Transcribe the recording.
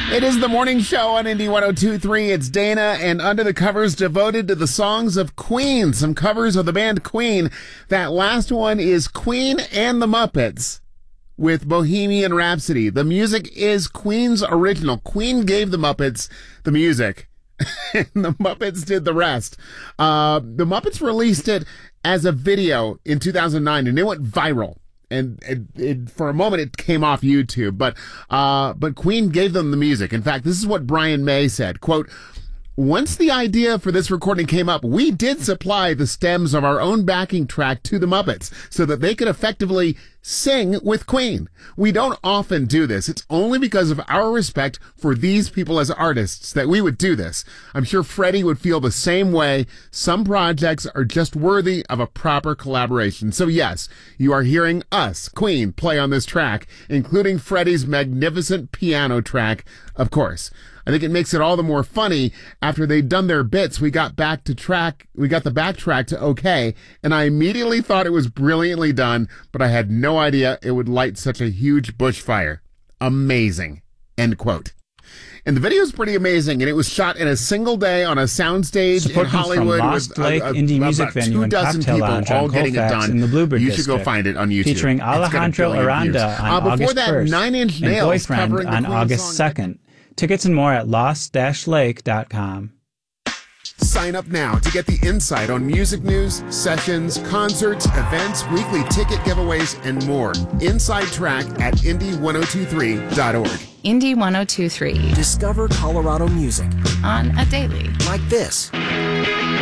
It is the morning show on Indie 102.3. It's Dana and Under the Covers, devoted to the songs of Queen. Some covers of the band Queen. That last one is Queen and the Muppets with Bohemian Rhapsody. The music is Queen's original. Queen gave the Muppets the music, and the Muppets did the rest. The Muppets released it as a video in 2009, and it went viral. And it, for a moment, it came off YouTube, but Queen gave them the music. In fact, this is what Brian May said, quote, "Once the idea for this recording came up, we did supply the stems of our own backing track to the Muppets so that they could effectively sing with Queen. We don't often do this. It's only because of our respect for these people as artists that we would do this. I'm sure Freddie would feel the same way. Some projects are just worthy of a proper collaboration." So yes, you are hearing us, Queen, play on this track, including Freddie's magnificent piano track, of course. I think it makes it all the more funny. After they'd done their bits, we got the backtrack to okay, and I immediately thought it was brilliantly done, but I had no idea it would light such a huge bushfire. Amazing. End quote. And the video is pretty amazing, and it was shot in a single day on a soundstage in Hollywood Lost Lake Indie Music Venue and Cocktail Lounge on Colfax in the Bluebird You District. should go find it on YouTube. Featuring Alejandro Aranda on August 1st Nine Inch and Nails Boyfriend covering the on Queen August song. 2nd. Tickets and more at lost-lake.com. Sign up now to get the insight on music news, sessions, concerts, events, weekly ticket giveaways, and more. Inside Track at indie1023.org. Indie 102.3. Discover Colorado music On a daily. like this.